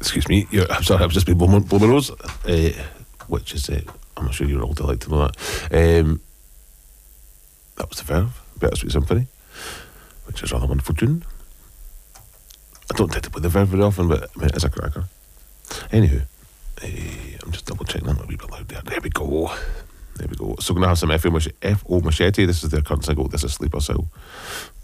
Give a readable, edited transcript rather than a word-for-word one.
excuse me, I'm sorry, I've just been blowing my nose, which is, I'm sure you're all delighted to know that. That was the Verve, Bittersweet Symphony, which is a rather wonderful tune. I don't tend to play the Verve very often, but I mean, it is a cracker. Anywho, I'm just double checking that a wee bit loud there. There we go. So we're going to have some FO Machete. This is their current single. This is Sleeper Cell.